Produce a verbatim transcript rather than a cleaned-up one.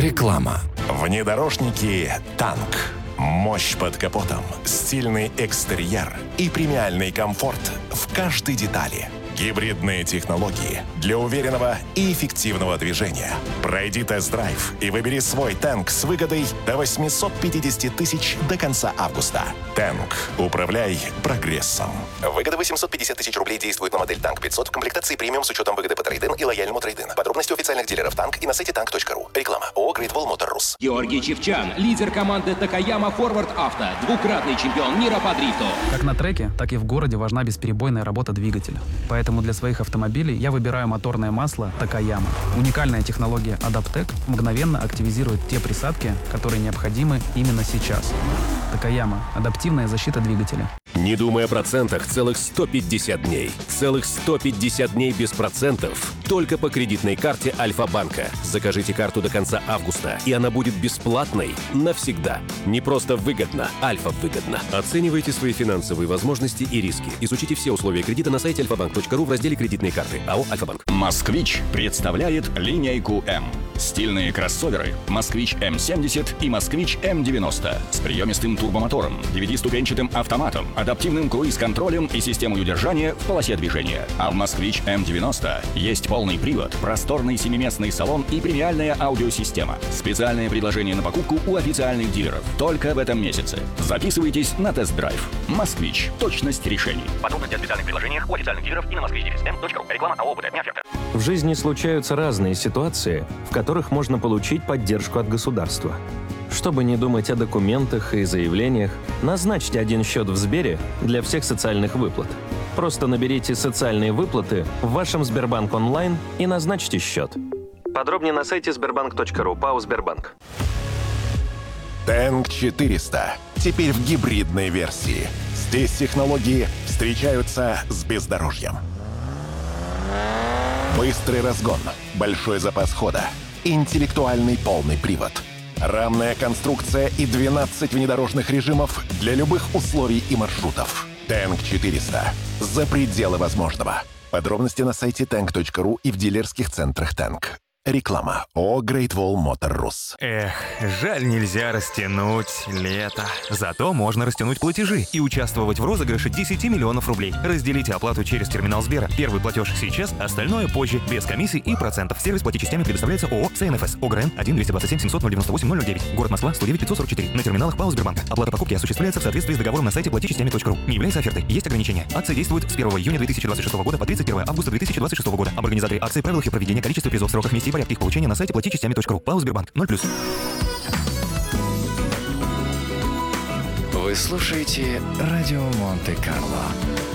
Реклама. Внедорожники «Танк». Мощь под капотом, стильный экстерьер и премиальный комфорт в каждой детали. Гибридные технологии для уверенного и эффективного движения. Пройди тест-драйв и выбери свой «Танк» с выгодой до восемьсот пятьдесят тысяч до конца августа. «Танк». Управляй прогрессом. Выгода восемьсот пятьдесят тысяч рублей действует на модель «Танк пятьсот» в комплектации премиум с учетом выгоды по трейд-ин и лояльному трейд-ин. Подробности у официальных дилеров «Танк» и на сайте танк точка ру. Реклама. ООО «Great Wall Motor Rus». Георгий Чивчан, лидер команды Такаяма Форвард Авто, двукратный чемпион мира по дрифту. Как на треке, так и в городе важна бесперебойная работа двигателя. Поэтому для своих автомобилей я выбираю моторное масло Такаяма. Уникальная технология Адаптек мгновенно активизирует те присадки, которые необходимы именно сейчас. Такаяма – адаптивная защита двигателя. Не думай о процентах целых сто пятьдесят дней. Целых сто пятьдесят дней без процентов. Только по кредитной карте Альфа-банка. Закажите карту до конца августа, и она будет бесплатной навсегда. Не просто выгодно, Альфа выгодно. Оценивайте свои финансовые возможности и риски. Изучите все условия кредита на сайте альфа банк точка ру в разделе «Кредитные карты». АО «Альфа-банк». «Москвич» представляет линейку М. Стильные кроссоверы «Москвич Эм семьдесят» и «Москвич Эм девяносто» с приемистым турбомотором, девятиступенчатым автоматом, адаптивным круиз-контролем и системой удержания в полосе движения. А в «Москвич Эм девяносто» есть полный привод, просторный семиместный салон и премиальная аудиосистема. Специальное предложение на покупку у официальных дилеров только в этом месяце. Записывайтесь на тест-драйв. «Москвич». Точность решений. Подробности о специальных предложениях у официальных дилеров и на москвич эм точка ру. Реклама АО «БТ». Не оферта. В жизни случаются разные ситуации, в которых можно получить поддержку от государства. Чтобы не думать о документах и заявлениях, назначьте один счет в Сбере для всех социальных выплат. Просто наберите «Социальные выплаты» в вашем Сбербанк онлайн и назначьте счет. Подробнее на сайте сбербанк точка ру. ПАО «Сбербанк». «Танк четыреста». Теперь в гибридной версии. Здесь технологии встречаются с бездорожьем. Быстрый разгон, большой запас хода, интеллектуальный полный привод, рамная конструкция и двенадцать внедорожных режимов для любых условий и маршрутов. «Танк четыреста». За пределы возможного. Подробности на сайте танк точка ру и в дилерских центрах «Танк». Реклама. ООО «Great Wall Motor Rus». Эх, жаль, нельзя растянуть лето. Зато можно растянуть платежи и участвовать в розыгрыше десять миллионов рублей. Разделите оплату через терминал Сбера. Первый платеж сейчас, остальное позже, без комиссий и процентов. Сервис плати частями предоставляется ООО «СНФС». ОГРН один двести двадцать семь семьсот ноль девяносто восемь ноль девять. Город Москва, сто девять пятьсот сорок четыре. На терминалах ПАО «Сбербанк». Оплата покупки осуществляется в соответствии с договором на сайте плати частями точка ру. Не является офертой. Есть ограничения. Акция действует с первого июня две тысячи двадцать шестого года по тридцать первое августа две тысячи двадцать шестого года. Об организаторе акции, правилах и проведении, количестве призов, сроках, месте и порядке их получения на сайте плати частями точка ру. ПАО «Сбербанк». ноль плюс. Вы слушаете радио Монте-Карло.